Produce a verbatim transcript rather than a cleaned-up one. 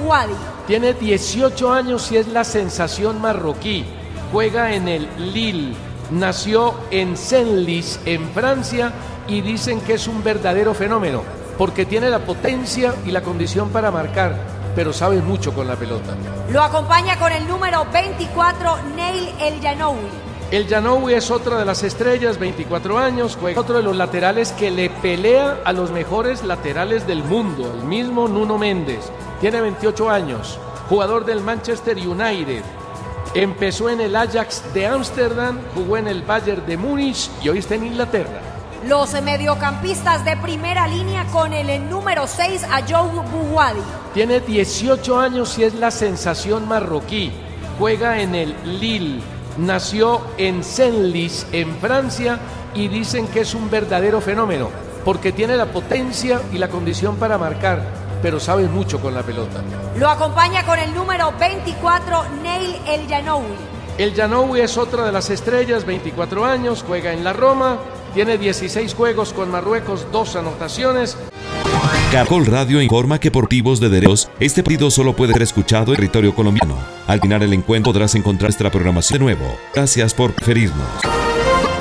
Bouhaddi. Tiene dieciocho años y es la sensación marroquí. Juega en el Lille. Nació en Senlis, en Francia, y dicen que es un verdadero fenómeno, porque tiene la potencia y la condición para marcar, pero sabe mucho con la pelota. Lo acompaña con el número veinticuatro, Neil El Janoui. El Janoui es otra de las estrellas, veinticuatro años, juega otro de los laterales que le pelea a los mejores laterales del mundo, el mismo Nuno Méndez. Tiene veintiocho años, jugador del Manchester United. Empezó en el Ajax de Ámsterdam, jugó en el Bayern de Múnich y hoy está en Inglaterra. Los mediocampistas de primera línea con el número seis, Ayoub Bouhaddi. Tiene dieciocho años y es la sensación marroquí. Juega en el Lille. Nació en Senlis, en Francia, y dicen que es un verdadero fenómeno, porque tiene la potencia y la condición para marcar, pero sabe mucho con la pelota. Lo acompaña con el número veinticuatro, Neil El Janoui. El Janoui es otra de las estrellas, veinticuatro años, juega en la Roma, tiene dieciséis juegos con Marruecos, dos anotaciones. Caracol Radio informa que por motivos de derechos, este partido solo puede ser escuchado en territorio colombiano. Al final el encuentro podrás encontrar nuestra programación de nuevo. Gracias por preferirnos.